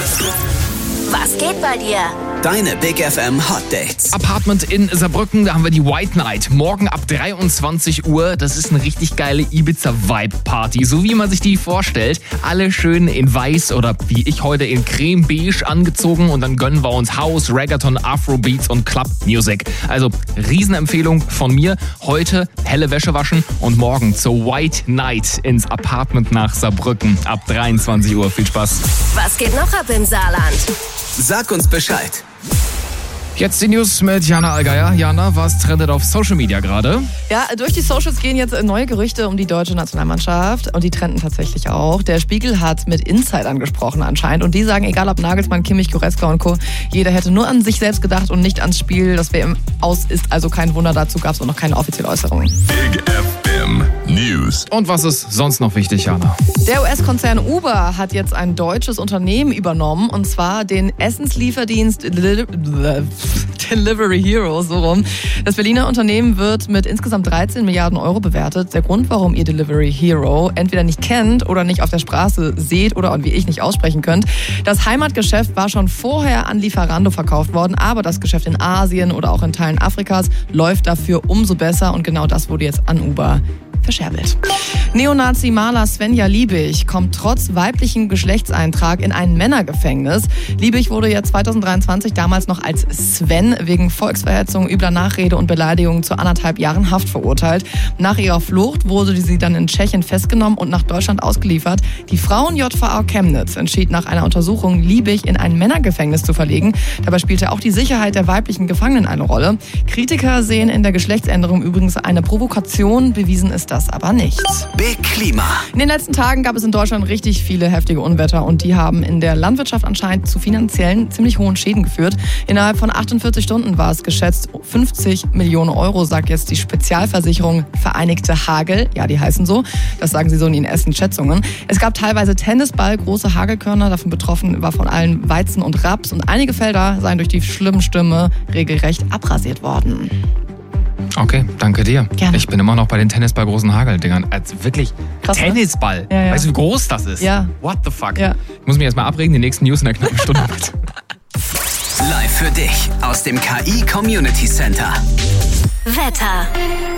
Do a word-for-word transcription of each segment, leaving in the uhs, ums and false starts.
Was geht bei dir? Deine Big F M Hot Dates. Apartment in Saarbrücken, da haben wir die White Night. Morgen ab dreiundzwanzig Uhr. Das ist eine richtig geile Ibiza-Vibe-Party. So wie man sich die vorstellt. Alle schön in weiß oder wie ich heute in creme-beige angezogen. Und dann gönnen wir uns House, Reggaeton, Afrobeats und Club-Music. Also Riesenempfehlung von mir. Heute helle Wäsche waschen und morgen zur White Night ins Apartment nach Saarbrücken. Ab dreiundzwanzig Uhr. Viel Spaß. Was geht noch ab im Saarland? Sag uns Bescheid. Jetzt die News mit Jana Allgeier. Jana, was trendet auf Social Media gerade? Ja, durch die Socials gehen jetzt neue Gerüchte um die deutsche Nationalmannschaft und die trenden tatsächlich auch. Der Spiegel hat mit Insidern gesprochen anscheinend und die sagen, egal ob Nagelsmann, Kimmich, Goretzka und Co., jeder hätte nur an sich selbst gedacht und nicht ans Spiel. Das W M aus ist also kein Wunder, dazu gab es auch noch keine offizielle Äußerung. Big F M News. Und was ist sonst noch wichtig, Jana? Der U S-Konzern Uber hat jetzt ein deutsches Unternehmen übernommen und zwar den Essenslieferdienst Delivery Hero, so rum. Das Berliner Unternehmen wird mit insgesamt dreizehn Milliarden Euro bewertet. Der Grund, warum ihr Delivery Hero entweder nicht kennt oder nicht auf der Straße seht oder und wie ich nicht aussprechen könnt. Das Heimatgeschäft war schon vorher an Lieferando verkauft worden, aber das Geschäft in Asien oder auch in Teilen Afrikas läuft dafür umso besser und genau das wurde jetzt an Uber verscherbelt. Neonazi-Maler Svenja Liebig kommt trotz weiblichen Geschlechtseintrag in ein Männergefängnis. Liebig wurde ja zweitausenddreiundzwanzig damals noch als Sven wegen Volksverhetzung, übler Nachrede und Beleidigung zu anderthalb Jahren Haft verurteilt. Nach ihrer Flucht wurde sie dann in Tschechien festgenommen und nach Deutschland ausgeliefert. Die Frauen-J V A Chemnitz entschied nach einer Untersuchung, Liebig in ein Männergefängnis zu verlegen. Dabei spielte auch die Sicherheit der weiblichen Gefangenen eine Rolle. Kritiker sehen in der Geschlechtsänderung übrigens eine Provokation, bewiesen ist das aber nicht. Big Klima. In den letzten Tagen gab es in Deutschland richtig viele heftige Unwetter und die haben in der Landwirtschaft anscheinend zu finanziellen ziemlich hohen Schäden geführt. Innerhalb von achtundvierzig Stunden war es geschätzt fünfzig Millionen Euro, sagt jetzt die Spezialversicherung Vereinigte Hagel. Ja, die heißen so. Das sagen sie so in ihren ersten Schätzungen. Es gab teilweise Tennisball, große Hagelkörner. Davon betroffen war von allen Weizen und Raps und einige Felder seien durch die schlimmen Stürme regelrecht abrasiert worden. Okay, danke dir. Gerne. Ich bin immer noch bei den Tennisball-großen Hageldingern. Also wirklich, krass, Tennisball. Ne? Ja, ja. Weißt du, wie groß das ist? Ja. What the fuck? Ja. Ich muss mich erstmal abregen, die nächsten News in der knappen Stunde. Live für dich aus dem K I Community Center. Wetter.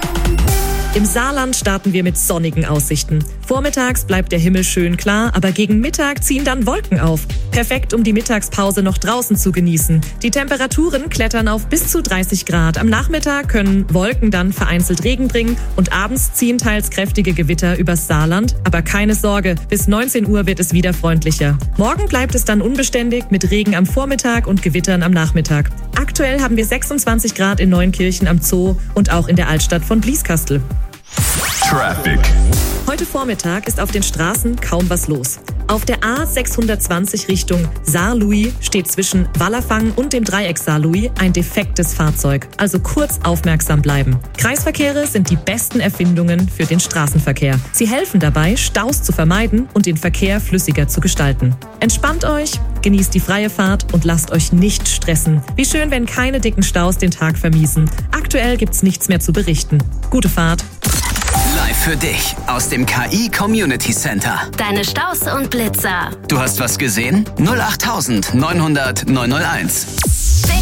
Im Saarland starten wir mit sonnigen Aussichten. Vormittags bleibt der Himmel schön klar, aber gegen Mittag ziehen dann Wolken auf. Perfekt, um die Mittagspause noch draußen zu genießen. Die Temperaturen klettern auf bis zu dreißig Grad. Am Nachmittag können Wolken dann vereinzelt Regen bringen und abends ziehen teils kräftige Gewitter übers Saarland. Aber keine Sorge, bis neunzehn Uhr wird es wieder freundlicher. Morgen bleibt es dann unbeständig mit Regen am Vormittag und Gewittern am Nachmittag. Aktuell haben wir sechsundzwanzig Grad in Neunkirchen am Zoo und auch in der Altstadt von Blieskastel. Traffic. Heute Vormittag ist auf den Straßen kaum was los. Auf der A sechshundertzwanzig Richtung Saarlouis steht zwischen Wallerfang und dem Dreieck Saarlouis ein defektes Fahrzeug. Also kurz aufmerksam bleiben. Kreisverkehre sind die besten Erfindungen für den Straßenverkehr. Sie helfen dabei, Staus zu vermeiden und den Verkehr flüssiger zu gestalten. Entspannt euch, genießt die freie Fahrt und lasst euch nicht stressen. Wie schön, wenn keine dicken Staus den Tag vermiesen. Aktuell gibt's nichts mehr zu berichten. Gute Fahrt. Live für dich aus dem K I Community Center. Deine Staus und Blitzer. Du hast was gesehen? null acht neun null null neun null eins.